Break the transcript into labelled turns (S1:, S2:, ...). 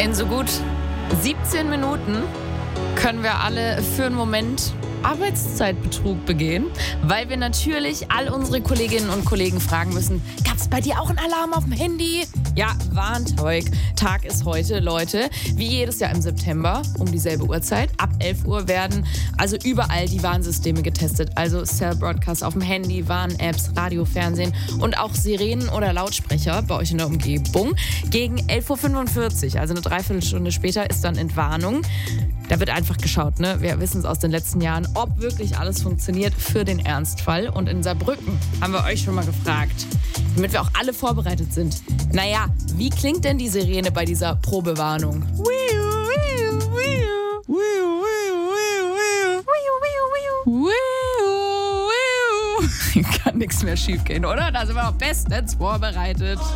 S1: In so gut 17 Minuten können wir alle für einen Moment Arbeitszeitbetrug begehen, weil wir natürlich all unsere Kolleginnen und Kollegen fragen müssen, gab es bei dir auch einen Alarm auf dem Handy? Ja, Warntag. Tag ist heute, Leute. Wie jedes Jahr im September um dieselbe Uhrzeit. Ab 11 Uhr werden also überall die Warnsysteme getestet. Also Cell-Broadcast auf dem Handy, Warn-Apps, Radio, Fernsehen und auch Sirenen oder Lautsprecher bei euch in der Umgebung. Gegen 11.45 Uhr, also eine Dreiviertelstunde später, ist dann Entwarnung. Da wird einfach geschaut, ne? Wir wissen es aus den letzten Jahren, ob wirklich alles funktioniert für den Ernstfall. Und in Saarbrücken haben wir euch schon mal gefragt, damit wir auch alle vorbereitet sind. Naja, wie klingt denn die Sirene bei dieser Probewarnung? Kann nichts mehr schief gehen, oder? Da sind wir auch bestens vorbereitet.